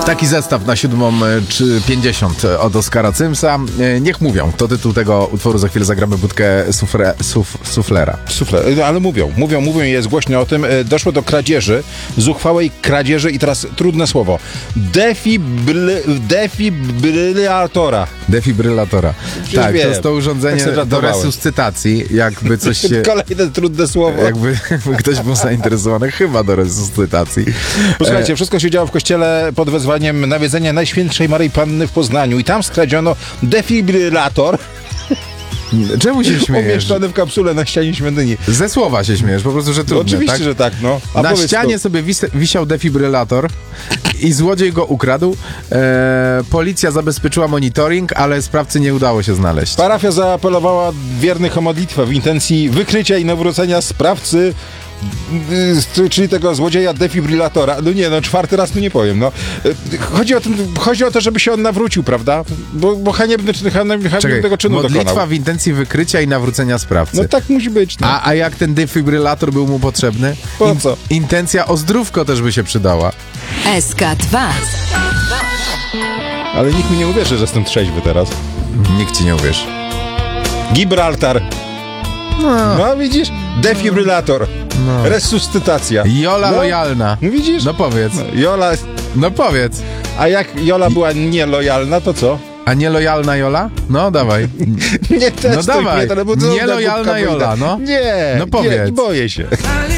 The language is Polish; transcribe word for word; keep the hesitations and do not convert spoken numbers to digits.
Taki zestaw na siódmą pięćdziesiąt od Oskara Cymsa. Niech mówią. To tytuł tego utworu. Za chwilę zagramy budkę sufre, suf, suflera. Sufle, ale mówią, mówią, mówią i jest głośno o tym. Doszło do kradzieży, zuchwałej kradzieży i teraz trudne słowo. Defibryl, defibrylatora. Defibrylatora. Przecież tak, wiem. to jest to urządzenie Tak do resuscytacji. Jakby coś się... Kolejne trudne słowo. Jakby, jakby ktoś był zainteresowany, chyba do resuscytacji. Posłuchajcie, wszystko się działo w kościele pod wezwaniem nawiedzenia Najświętszej Maryi Panny w Poznaniu i tam skradziono defibrylator. Czemu się śmiejesz? Umieszczony w kapsule na ścianie świątyni. Ze słowa się śmiejesz, po prostu, że trudne, Oczywiście, tak? że tak, no. A na ścianie to... sobie wis wisiał defibrylator i złodziej go ukradł. E, policja zabezpieczyła monitoring, ale sprawcy nie udało się znaleźć. Parafia zaapelowała wiernych o modlitwę w intencji wykrycia i nawrócenia sprawcy, czyli tego złodzieja defibrylatora. No nie, no czwarty raz tu nie powiem, no. Chodzi o, tym, chodzi o to, żeby się on nawrócił, prawda? Bo, bo haniebny, haniebny Czekaj, tego czynu modlitwa dokonał. w intencji wykrycia i nawrócenia sprawcy. No tak musi być, no. A, a jak ten defibrylator był mu potrzebny? Po co? Intencja o zdrówko też by się przydała. S K dwa. Ale nikt mi nie uwierzy, że jestem trzeźwy teraz. Nikt ci nie uwierzy. Gibraltar. No, no widzisz? Defibrylator. No. Resuscytacja. Jola no. lojalna. No widzisz? No powiedz. No, Jola... No powiedz. A jak Jola była nielojalna, to co? A nielojalna Jola? No dawaj. Nie testuj No dawaj. mnie, to, bo to Nielojalna Jola, no. Nie, No powiedz. nie, boję się.